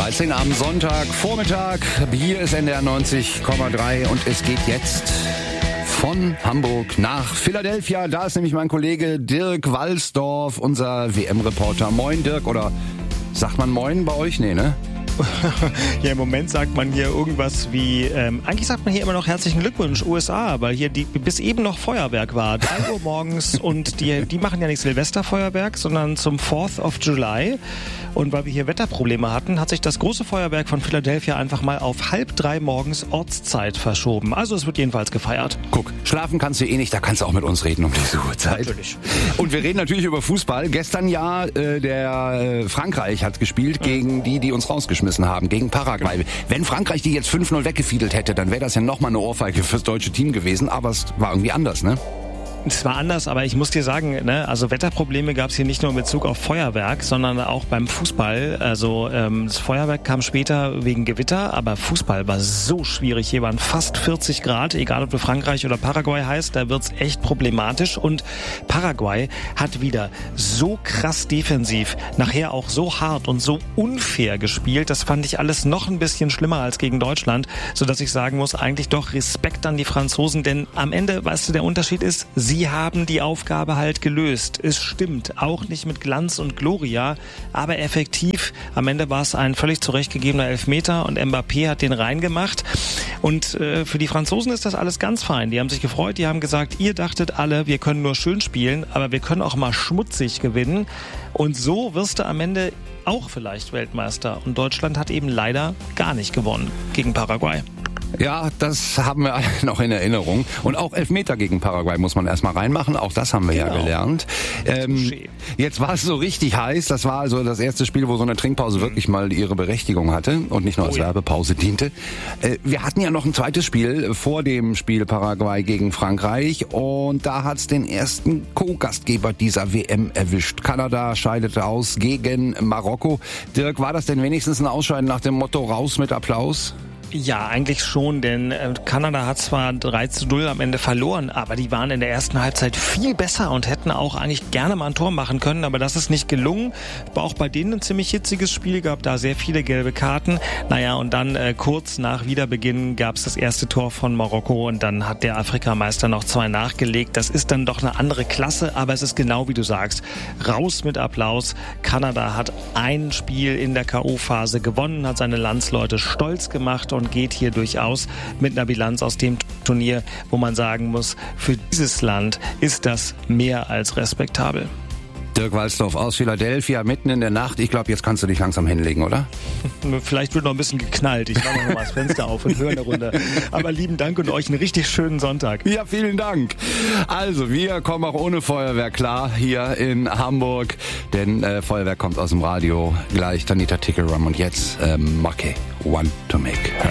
13 am Sonntag, Vormittag. Hier ist NDR 90,3 und es geht jetzt von Hamburg nach Philadelphia. Da ist nämlich mein Kollege Dirk Walsdorf, unser WM-Reporter. Moin Dirk, oder sagt man Moin bei euch? Nee, ne? Ja, im Moment sagt man hier irgendwas wie, eigentlich sagt man hier immer noch herzlichen Glückwunsch USA, weil hier bis eben noch Feuerwerk war, 3 Uhr morgens und die machen ja nicht Silvesterfeuerwerk, sondern zum 4th of July. Und weil wir hier Wetterprobleme hatten, hat sich das große Feuerwerk von Philadelphia einfach mal auf 2:30 morgens Ortszeit verschoben. Also es wird jedenfalls gefeiert. Guck, schlafen kannst du eh nicht, da kannst du auch mit uns reden um diese Uhrzeit. Natürlich. Und wir reden natürlich über Fußball. Gestern ja, der Frankreich hat gespielt gegen die uns rausgeschmissen haben, gegen Paraguay. Wenn Frankreich die jetzt 5-0 weggefiedelt hätte, dann wäre das ja nochmal eine Ohrfeige fürs deutsche Team gewesen. Aber es war irgendwie anders, ne? Es war anders, aber ich muss dir sagen, ne, also Wetterprobleme gab es hier nicht nur in Bezug auf Feuerwerk, sondern auch beim Fußball. Also das Feuerwerk kam später wegen Gewitter, aber Fußball war so schwierig. Hier waren fast 40 Grad, egal ob du Frankreich oder Paraguay heißt, da wird's echt problematisch. Und Paraguay hat wieder so krass defensiv, nachher auch so hart und so unfair gespielt. Das fand ich alles noch ein bisschen schlimmer als gegen Deutschland, sodass ich sagen muss, eigentlich doch Respekt an die Franzosen, denn am Ende, weißt du, der Unterschied ist, sie haben die Aufgabe halt gelöst. Es stimmt, auch nicht mit Glanz und Gloria, aber effektiv. Am Ende war es ein völlig zurechtgegebener Elfmeter und Mbappé hat den reingemacht. Und für die Franzosen ist das alles ganz fein. Die haben sich gefreut, die haben gesagt, ihr dachtet alle, wir können nur schön spielen, aber wir können auch mal schmutzig gewinnen. Und so wirst du am Ende auch vielleicht Weltmeister. Und Deutschland hat eben leider gar nicht gewonnen gegen Paraguay. Ja, das haben wir alle noch in Erinnerung. Und auch Elfmeter gegen Paraguay muss man erstmal reinmachen. Auch das haben wir ja gelernt. Jetzt war es so richtig heiß. Das war also das erste Spiel, wo so eine Trinkpause wirklich mal ihre Berechtigung hatte und nicht nur als Werbepause diente. Wir hatten ja noch ein zweites Spiel vor dem Spiel Paraguay gegen Frankreich. Und da hat's den ersten Co-Gastgeber dieser WM erwischt. Kanada scheidete aus gegen Marokko. Dirk, war das denn wenigstens ein Ausscheiden nach dem Motto raus mit Applaus? Ja, eigentlich schon, denn Kanada hat zwar 3:0 am Ende verloren, aber die waren in der ersten Halbzeit viel besser und hätten auch eigentlich gerne mal ein Tor machen können, aber das ist nicht gelungen. War auch bei denen ein ziemlich hitziges Spiel, gab da sehr viele gelbe Karten. Naja, und dann kurz nach Wiederbeginn gab es das erste Tor von Marokko und dann hat der Afrikameister noch 2 nachgelegt. Das ist dann doch eine andere Klasse, aber es ist genau wie du sagst. Raus mit Applaus. Kanada hat ein Spiel in der K.O.-Phase gewonnen, hat seine Landsleute stolz gemacht und geht hier durchaus mit einer Bilanz aus dem Turnier, wo man sagen muss, für dieses Land ist das mehr als respektabel. Dirk Walsdorf aus Philadelphia, mitten in der Nacht. Ich glaube, jetzt kannst du dich langsam hinlegen, oder? Vielleicht wird noch ein bisschen geknallt. Ich mache noch mal das Fenster auf und höre eine Runde. Aber lieben Dank und euch einen richtig schönen Sonntag. Ja, vielen Dank. Also, wir kommen auch ohne Feuerwerk klar hier in Hamburg. Denn Feuerwerk kommt aus dem Radio. Gleich Tanita Tikaram und jetzt Mocke, Want to Make Her.